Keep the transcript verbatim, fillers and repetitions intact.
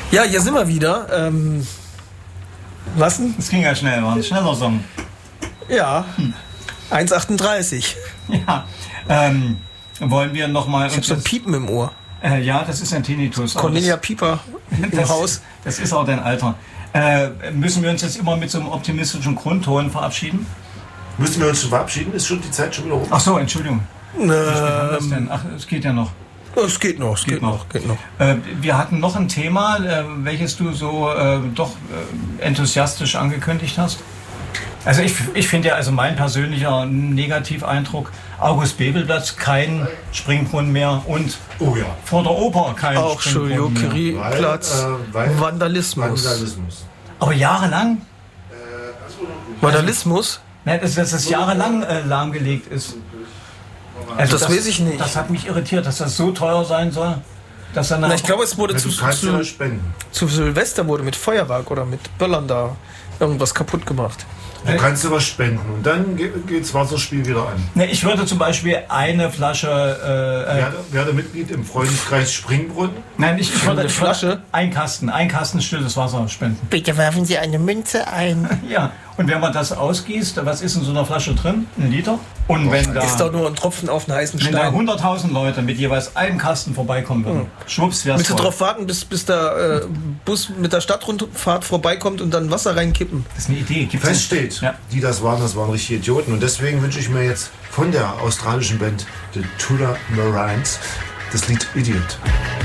Ja, hier sind wir wieder. Ähm, was denn? Das ging ja schnell, war ein schneller Song. Ja, hm. eins achtunddreißig. Ja, ähm, wollen wir nochmal... Ich hab so ein Piepen im Ohr. Äh, ja, das ist ein Tinnitus. Cornelia das, Pieper im das, Haus. Das ist auch dein Alter. Äh, müssen wir uns jetzt immer mit so einem optimistischen Grundton verabschieden? Müssen wir uns schon verabschieden? Ist schon die Zeit schon wieder rum? Ach so, Entschuldigung. Ähm, Was denn? Ach, es geht ja noch. Es geht noch, es geht, geht noch. noch. Geht noch. Äh, wir hatten noch ein Thema, äh, welches du so äh, doch äh, enthusiastisch angekündigt hast. Also ich, ich finde ja, also mein persönlicher Negativeindruck, August-Bebel-Platz, kein Springbrunnen mehr und oh ja. vor der Oper kein auch Springbrunnen mehr. Auch Julius-Curie-Platz, äh, Vandalismus. Vandalismus. Aber jahrelang? Äh, Vandalismus? Nein, dass das, das jahrelang äh, lahmgelegt ist. Also das, das weiß ich nicht. Das hat mich irritiert, dass das so teuer sein soll. Dass dann Na, ich glaube, es wurde ja, zu, zu, zu Silvester wurde mit Feuerwerk oder mit Böllern da irgendwas kaputt gemacht. Du kannst du was spenden und dann geht das Wasserspiel wieder an. Ne, ich würde zum Beispiel eine Flasche... Äh, werde, werde Mitglied im Freundeskreis Springbrunnen. Nein, ich, ich würde eine Flasche. Ein Kasten, ein Kasten stilles Wasser spenden. Bitte werfen Sie eine Münze ein. Ja, und wenn man das ausgießt, was ist in so einer Flasche drin? Ein Liter? Und wenn da... Ist doch nur ein Tropfen auf einen heißen Stein. Wenn da hunderttausend Leute mit jeweils einem Kasten vorbeikommen würden, hm. schwupps, wär's Willst du voll. drauf warten, bis, bis der äh, Bus mit der Stadtrundfahrt vorbeikommt und dann Wasser reinkippen? Das ist eine Idee. Gibt's Feststeht, ja. Die das waren, das waren richtige Idioten. Und deswegen wünsche ich mir jetzt von der australischen Band The Tula Marines das Lied Idiot.